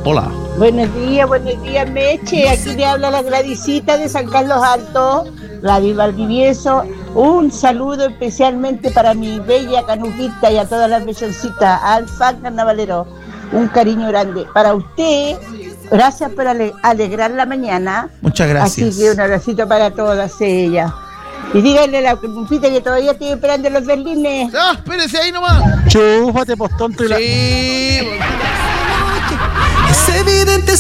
Hola. Buenos días, Meche. Aquí le habla la Gladysita de San Carlos Alto, Radio Valdivieso. Un saludo especialmente para mi bella canuquita y a todas las belloncitas, al fan carnavalero. Un cariño grande para usted. Gracias por alegrar la mañana. Muchas gracias. Así que un abracito para todas ellas. Y díganle a la canuquita que todavía estoy esperando los berlines. ¡Ah, espérese ahí nomás! Chúfate, postonto y la... Sí. Es evidente